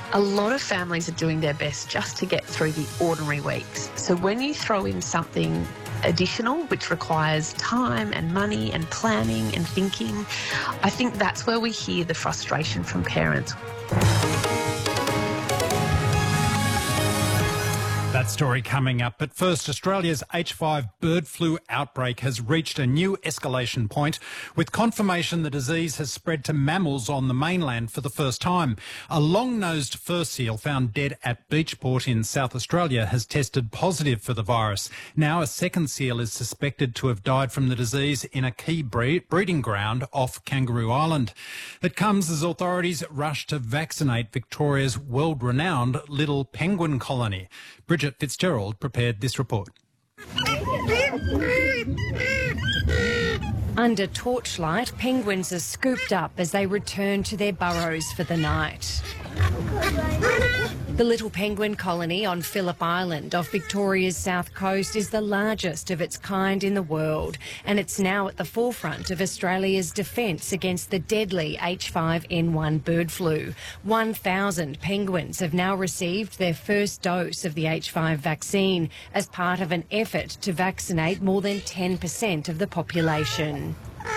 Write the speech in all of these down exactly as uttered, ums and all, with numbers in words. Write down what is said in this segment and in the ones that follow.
A lot of families are doing their best just to get through the ordinary weeks. So when you throw in something additional, which requires time and money and planning and thinking, I think that's where we hear the frustration from parents. That story coming up. But first, Australia's H five bird flu outbreak has reached a new escalation point, with confirmation the disease has spread to mammals on the mainland for the first time. A long-nosed fur seal found dead at Beachport in South Australia has tested positive for the virus. Now a second seal is suspected to have died from the disease in a key breeding ground off Kangaroo Island. It comes as authorities rush to vaccinate Victoria's world-renowned little penguin colony. Bridget Fitzgerald prepared this report. Under torchlight, penguins are scooped up as they return to their burrows for the night. The little penguin colony on Phillip Island off Victoria's south coast is the largest of its kind in the world, and it's now at the forefront of Australia's defence against the deadly H five N one bird flu. one thousand penguins have now received their first dose of the H five vaccine as part of an effort to vaccinate more than ten percent of the population.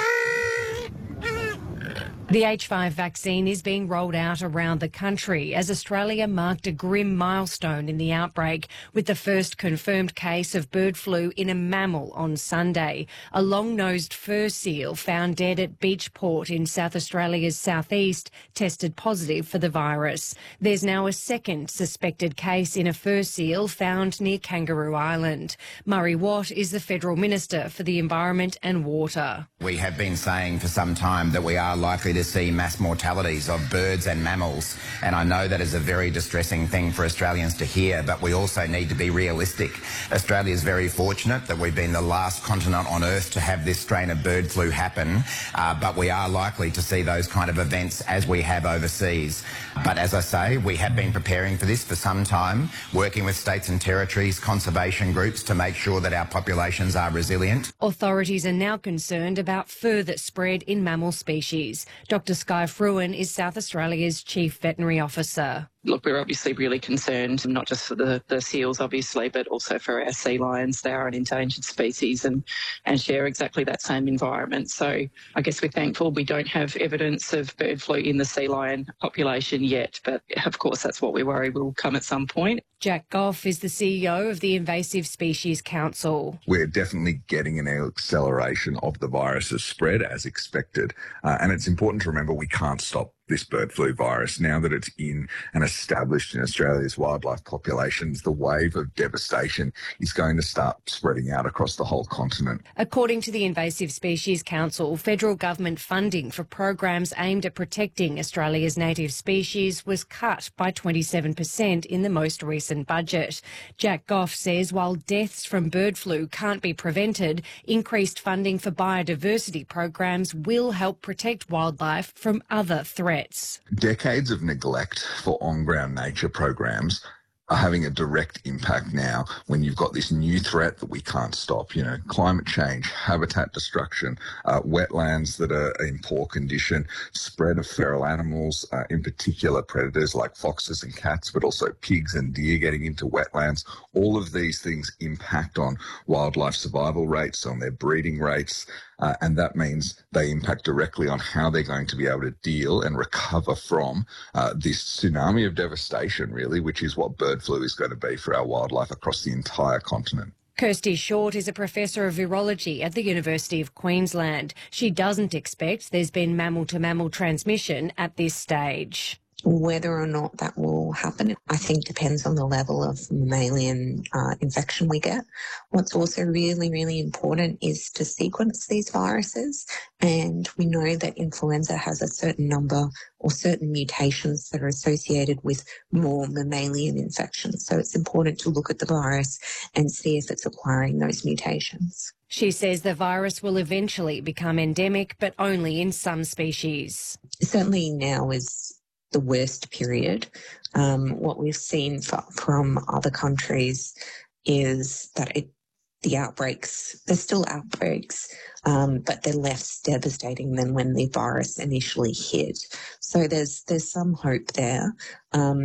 The H five vaccine is being rolled out around the country as Australia marked a grim milestone in the outbreak with the first confirmed case of bird flu in a mammal on Sunday. A long-nosed fur seal found dead at Beachport in South Australia's southeast tested positive for the virus. There's now a second suspected case in a fur seal found near Kangaroo Island. Murray Watt is the Federal Minister for the Environment and Water. We have been saying for some time that we are likely to see mass mortalities of birds and mammals, and I know that is a very distressing thing for Australians to hear, but we also need to be realistic. Australia is very fortunate that we've been the last continent on Earth to have this strain of bird flu happen, uh, but we are likely to see those kind of events as we have overseas. But as I say, we have been preparing for this for some time, working with states and territories, conservation groups to make sure that our populations are resilient. Authorities are now concerned about further spread in mammal species. Doctor Skye Fruin is South Australia's Chief Veterinary Officer. Look, we're obviously really concerned, not just for the, the seals, obviously, but also for our sea lions. They are an endangered species and, and share exactly that same environment. So I guess we're thankful we don't have evidence of bird flu in the sea lion population yet, but of course that's what we worry will come at some point. Jack Goff is the C E O of the Invasive Species Council. We're definitely getting an acceleration of the virus's spread as expected, uh, and it's important to remember we can't stop this bird flu virus. Now that it's in and established in Australia's wildlife populations, the wave of devastation is going to start spreading out across the whole continent. According to the Invasive Species Council, federal government funding for programs aimed at protecting Australia's native species was cut by twenty-seven percent in the most recent budget. Jack Goff says while deaths from bird flu can't be prevented, increased funding for biodiversity programs will help protect wildlife from other threats. Decades of neglect for on-ground nature programs are having a direct impact now when you've got this new threat that we can't stop, you know, climate change, habitat destruction, uh, wetlands that are in poor condition, spread of feral animals, uh, in particular predators like foxes and cats, but also pigs and deer getting into wetlands. All of these things impact on wildlife survival rates, on their breeding rates, Uh, and that means they impact directly on how they're going to be able to deal and recover from uh, this tsunami of devastation, really, which is what bird flu is going to be for our wildlife across the entire continent. Kirsty Short is a professor of virology at the University of Queensland. She doesn't expect there's been mammal-to-mammal transmission at this stage. Whether or not that will happen, I think depends on the level of mammalian uh, infection we get. What's also really, really important is to sequence these viruses. And we know that influenza has a certain number or certain mutations that are associated with more mammalian infections. So it's important to look at the virus and see if it's acquiring those mutations. She says the virus will eventually become endemic, but only in some species. Certainly now is the worst period. Um, what we've seen f- from other countries is that it, the outbreaks, they're still outbreaks, um, but they're less devastating than when the virus initially hit. So there's there's some hope there. Um,